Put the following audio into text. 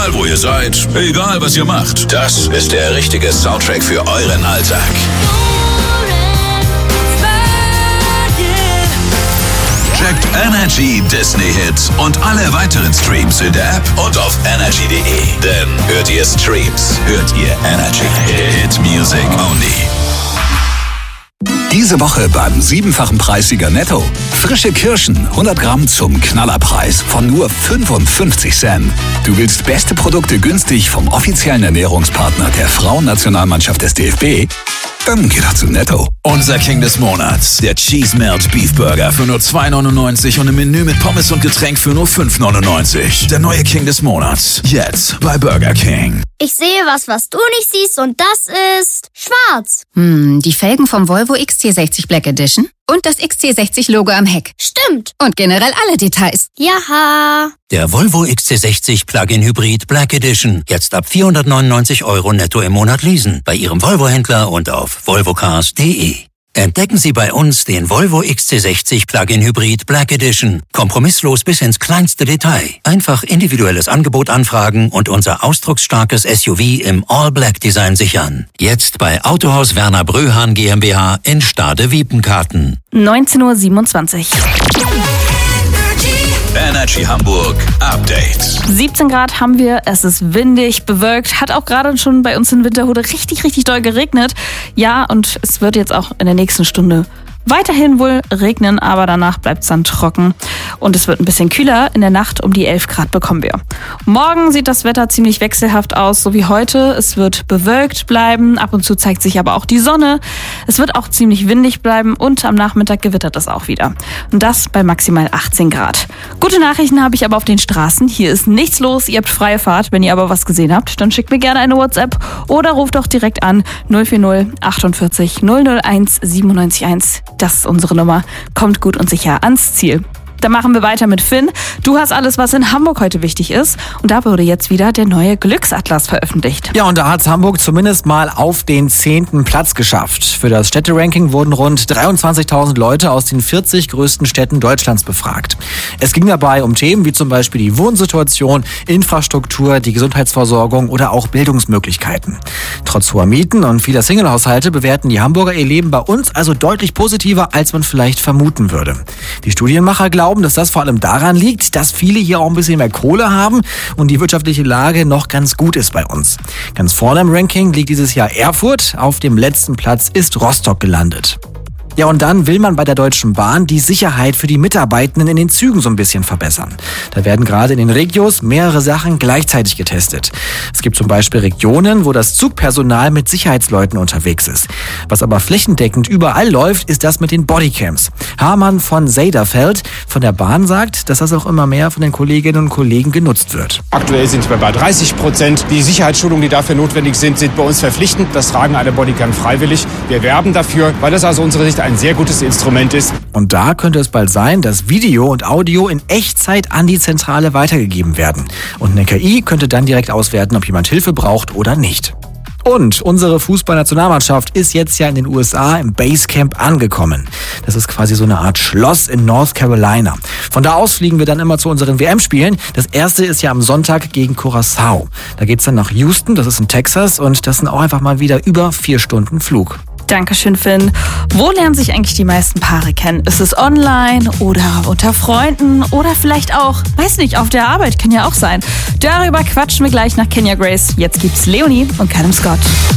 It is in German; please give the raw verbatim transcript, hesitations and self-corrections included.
Egal wo ihr seid, egal was ihr macht, das ist der richtige Soundtrack für euren Alltag. Checkt Energy Disney Hits und alle weiteren Streams in der App und auf energy punkt de. Denn hört ihr Streams, hört ihr Energy. Hit Music only. Diese Woche beim siebenfachen Preissieger Netto. Frische Kirschen, hundert Gramm zum Knallerpreis von nur fünfundfünfzig Cent. Du willst beste Produkte günstig vom offiziellen Ernährungspartner der Frauennationalmannschaft des D F B? Dann geh doch zu Netto. Unser King des Monats, der Cheese Melt Beef Burger für nur zwei neunundneunzig und im Menü mit Pommes und Getränk für nur fünf neunundneunzig. Der neue King des Monats, jetzt bei Burger King. Ich sehe was, was du nicht siehst, und das ist schwarz. Hm, die Felgen vom Volvo X C sechzig Black Edition und das X C sechzig Logo am Heck. Stimmt. Und generell alle Details. Jaha. Der Volvo X C sechzig Plug-in Hybrid Black Edition. Jetzt ab vierhundertneunundneunzig Euro netto im Monat leasen. Bei Ihrem Volvo-Händler und auf volvocars punkt de. Entdecken Sie bei uns den Volvo X C sechzig Plug-in Hybrid Black Edition. Kompromisslos bis ins kleinste Detail. Einfach individuelles Angebot anfragen und unser ausdrucksstarkes S U V im All-Black-Design sichern. Jetzt bei Autohaus Werner Bröhan GmbH in Stade-Wiepenkarten. neunzehn Uhr siebenundzwanzig. Energy Hamburg Update. siebzehn Grad haben wir, es ist windig, bewölkt, hat auch gerade schon bei uns in Winterhude richtig, richtig doll geregnet. Ja, und es wird jetzt auch in der nächsten Stunde weiterhin wohl regnen, aber danach bleibt es dann trocken und es wird ein bisschen kühler. In der Nacht um die elf Grad bekommen wir. Morgen sieht das Wetter ziemlich wechselhaft aus, so wie heute. Es wird bewölkt bleiben, ab und zu zeigt sich aber auch die Sonne. Es wird auch ziemlich windig bleiben und am Nachmittag gewittert es auch wieder. Und das bei maximal achtzehn Grad. Gute Nachrichten habe ich aber auf den Straßen. Hier ist nichts los, ihr habt freie Fahrt. Wenn ihr aber was gesehen habt, dann schickt mir gerne eine WhatsApp oder ruft doch direkt an null vier null achtundvierzig null null eins siebenundneunzig eins. Das ist unsere Nummer. Kommt gut und sicher ans Ziel. Dann machen wir weiter mit Finn. Du hast alles, was in Hamburg heute wichtig ist. Und da wurde jetzt wieder der neue Glücksatlas veröffentlicht. Ja, und da hat Hamburg zumindest mal auf den zehnten Platz geschafft. Für das Städteranking wurden rund dreiundzwanzigtausend Leute aus den vierzig größten Städten Deutschlands befragt. Es ging dabei um Themen wie zum Beispiel die Wohnsituation, Infrastruktur, die Gesundheitsversorgung oder auch Bildungsmöglichkeiten. Trotz hoher Mieten und vieler Singlehaushalte bewerten die Hamburger ihr Leben bei uns also deutlich positiver, als man vielleicht vermuten würde. Die Studienmacher glauben, dass das vor allem daran liegt, dass viele hier auch ein bisschen mehr Kohle haben und die wirtschaftliche Lage noch ganz gut ist bei uns. Ganz vorne im Ranking liegt dieses Jahr Erfurt, auf dem letzten Platz ist Rostock gelandet. Ja, und dann will man bei der Deutschen Bahn die Sicherheit für die Mitarbeitenden in den Zügen so ein bisschen verbessern. Da werden gerade in den Regios mehrere Sachen gleichzeitig getestet. Es gibt zum Beispiel Regionen, wo das Zugpersonal mit Sicherheitsleuten unterwegs ist. Was aber flächendeckend überall läuft, ist das mit den Bodycams. Hamann von Seiderfeld von der Bahn sagt, dass das auch immer mehr von den Kolleginnen und Kollegen genutzt wird. Aktuell sind wir bei dreißig Prozent. Die Sicherheitsschulungen, die dafür notwendig sind, sind bei uns verpflichtend. Das Tragen einer Bodycam freiwillig. Wir werben dafür, weil das aus unserer Sicht ein sehr gutes Instrument ist. Und da könnte es bald sein, dass Video und Audio in Echtzeit an die Zentrale weitergegeben werden. Und eine K I könnte dann direkt auswerten, ob jemand Hilfe braucht oder nicht. Und unsere Fußballnationalmannschaft ist jetzt ja in den U S A im Basecamp angekommen. Das ist quasi so eine Art Schloss in North Carolina. Von da aus fliegen wir dann immer zu unseren W M-Spielen. Das erste ist ja am Sonntag gegen Curaçao. Da geht's dann nach Houston, das ist in Texas, und das sind auch einfach mal wieder über vier Stunden Flug. Dankeschön, Finn. Wo lernen sich eigentlich die meisten Paare kennen? Ist es online oder unter Freunden oder vielleicht auch, weiß nicht, auf der Arbeit, kann ja auch sein. Darüber quatschen wir gleich nach Kenya Grace. Jetzt gibt's Leonie und Callum Scott.